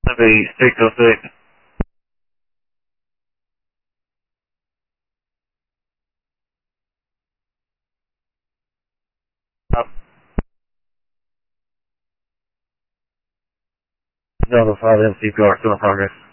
Maybe 606. Up. Delta 5 MCPR still in progress.